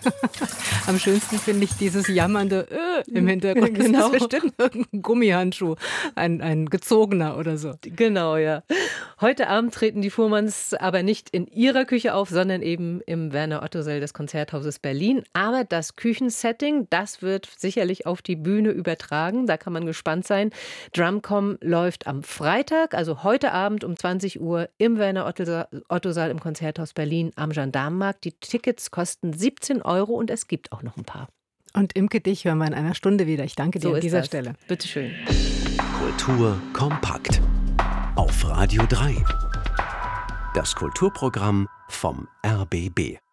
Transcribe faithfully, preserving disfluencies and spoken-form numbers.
Am schönsten finde ich dieses jammernde äh, im Hintergrund. Genau. Das ist bestimmt irgendein Gummihandschuh, ein, ein gezogener oder so. Genau, ja. Heute Abend treten die Fuhrmanns aber nicht in ihrer Küche auf, sondern eben im Werner-Otto-Saal des Konzerthauses Berlin. Aber das Küchensetting, das wird sicherlich auf die Bühne übertragen. Da kann man gespannt sein. Drumcom läuft am Freitag, also heute Abend um zwanzig Uhr im Werner-Otto-Saal im Konzerthaus Berlin am Gendarmenmarkt. Die Tickets kosten siebzehn Euro und es gibt auch noch ein paar. Und Imke, dich hören wir in einer Stunde wieder. Ich danke dir So an ist dieser das. Stelle. Bitteschön. Kultur kompakt auf Radio drei. Das Kulturprogramm vom R B B.